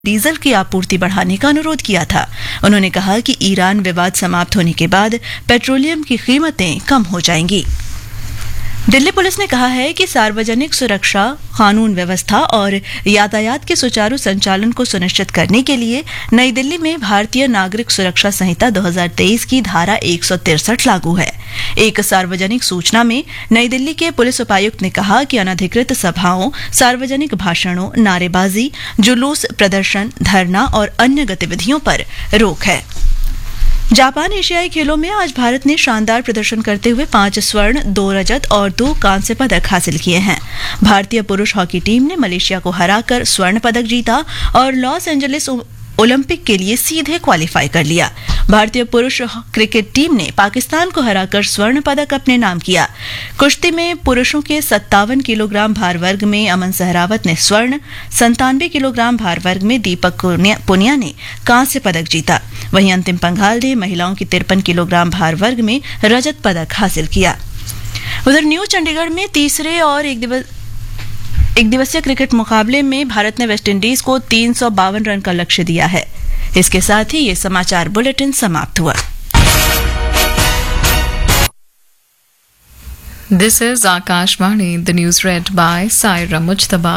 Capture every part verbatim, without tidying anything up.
Diesel की आपूर्ति बढ़ाने का अनुरोध किया था। उन्होंने कहा कि ईरान विवाद समाप्त होने के बाद पेट्रोलियम की कीमतें कम हो जाएंगी। दिल्ली पुलिस ने कहा है कि सार्वजनिक सुरक्षा, कानून व्यवस्था और यातायात के सुचारू संचालन को सुनिश्चित करने के लिए नई दिल्ली में भारतीय नागरिक सुरक्षा संहिता दो हज़ार तेईस की धारा एक सौ तिरसठ लागू है। एक सार्वजनिक सूचना में नई दिल्ली के पुलिस उपायुक्त ने कहा कि अनधिकृत सभाओं, सार्वजनिक भाषणों, नारेबाजी, जुलूस, प्रदर्शन, धरना और अन्य गतिविधियों पर रोक है। जापान एशियाई खेलों में आज भारत ने शानदार प्रदर्शन करते हुए पांच स्वर्ण, दो रजत और दो कांस्य पदक हासिल किए हैं। भारतीय पुरुष हॉकी टीम ने मलेशिया को हराकर स्वर्ण पदक जीता और लॉस एंजलिस ओलंपिक के लिए सीधे क्वालिफाई कर लिया। भारतीय पुरुष क्रिकेट टीम ने पाकिस्तान को हराकर स्वर्ण पदक अपने नाम किया। कुश्ती में पुरुषों के सत्तावन किलोग्राम भार वर्ग में अमन सहरावत ने स्वर्ण, संतानवे किलोग्राम भार वर्ग में दीपक पुनिया ने कांस्य पदक जीता। वहीं अंतिम पंघाल ने महिलाओं की तिरपन किलोग्राम भार वर्ग में रजत पदक हासिल किया। उधर न्यू चंडीगढ़ में तीसरे और एक दिवस एक दिवसीय क्रिकेट मुकाबले में भारत ने वेस्टइंडीज को तीन सौ बावन रन का लक्ष्य दिया है। इसके साथ ही ये समाचार बुलेटिन समाप्त हुआ। This is Akashvani, the news read by Saira Mujtaba.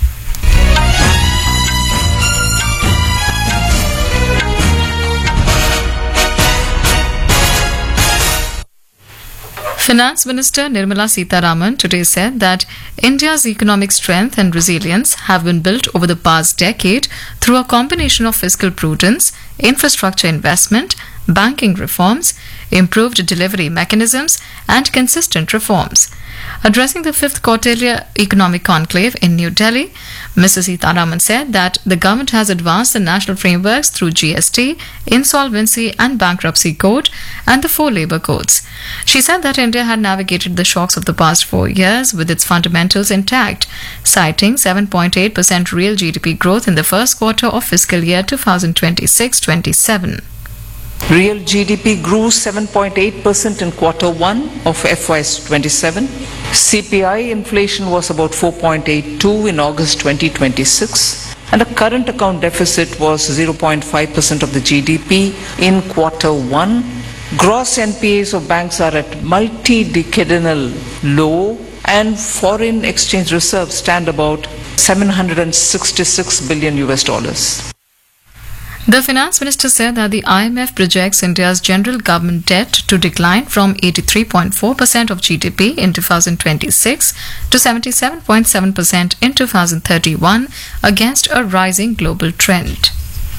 Finance Minister Nirmala Sitharaman today said that India's economic strength and resilience have been built over the past decade through a combination of fiscal prudence, infrastructure investment, banking reforms, improved delivery mechanisms, and consistent reforms. Addressing the fifth Kautilya Economic Conclave in New Delhi, Missus Sitharaman said that the government has advanced the national frameworks through G S T, Insolvency and Bankruptcy Code, and the four labour codes. She said that India had navigated the shocks of the past four years with its fundamentals intact, citing seven point eight percent real G D P growth in the first quarter of fiscal year twenty twenty-six twenty-seven. Real G D P grew seven point eight percent in quarter one of F Y twenty-seven. C P I inflation was about four point eight two in August twenty twenty-six, and the current account deficit was zero point five percent of the G D P in quarter one. Gross N P As of banks are at multi-decadal low, and foreign exchange reserves stand about seven hundred sixty-six billion U S dollars. The finance minister said that the I M F projects India's general government debt to decline from eighty-three point four percent of G D P in twenty twenty-six to seventy-seven point seven percent in twenty thirty-one against a rising global trend.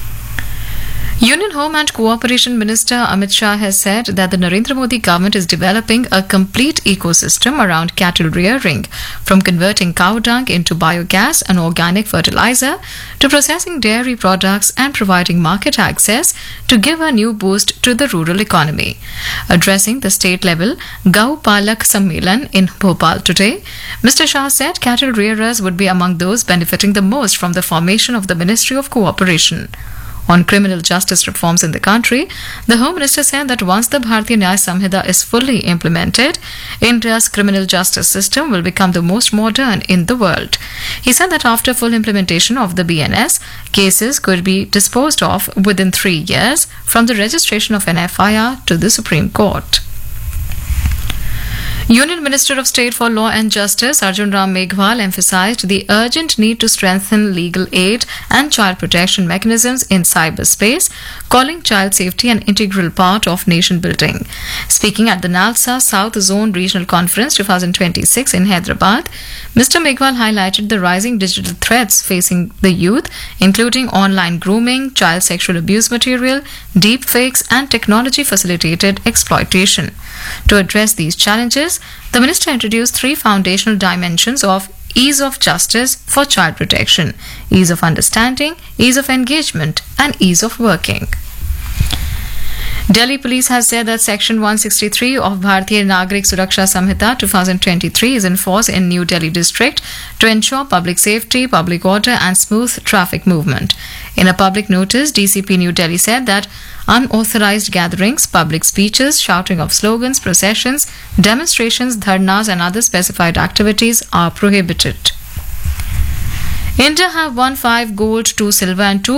Union Home and Cooperation Minister Amit Shah has said that the Narendra Modi government is developing a complete ecosystem around cattle rearing, from converting cow dung into biogas and organic fertilizer to processing dairy products and providing market access to give a new boost to the rural economy. Addressing the state-level Gau Palak Sammelan in Bhopal today, Mister Shah said cattle rearers would be among those benefiting the most from the formation of the Ministry of Cooperation. On criminal justice reforms in the country, the Home Minister said that once the Bharatiya Nyaya Samhita is fully implemented, India's criminal justice system will become the most modern in the world. He said that after full implementation of the B N S, cases could be disposed of within three years from the registration of an F I R to the Supreme Court. Union Minister of State for Law and Justice Arjun Ram Meghwal emphasized the urgent need to strengthen legal aid and child protection mechanisms in cyberspace, calling child safety an integral part of nation building. Speaking at the NALSA South Zone Regional Conference twenty twenty-six in Hyderabad, Mister Meghwal highlighted the rising digital threats facing the youth, including online grooming, child sexual abuse material, deepfakes, and technology-facilitated exploitation. To address these challenges, the minister introduced three foundational dimensions of ease of justice for child protection: ease of understanding, ease of engagement, and ease of working. Delhi Police has said that Section one sixty-three of Bharatiya Nagrik Suraksha Samhita twenty twenty-three is in force in New Delhi district to ensure public safety, public order and smooth traffic movement. In a public notice, D C P New Delhi said that unauthorized gatherings, public speeches, shouting of slogans, processions, demonstrations, dharnas and other specified activities are prohibited. India have won five gold, two silver and two